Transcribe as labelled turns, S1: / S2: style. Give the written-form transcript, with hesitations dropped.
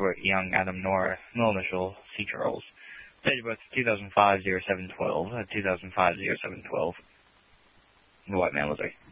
S1: Robert Young Adam Nora, middle initial C. Charles. Date of birth 2005-07-12, 2005-07-12. The white male was a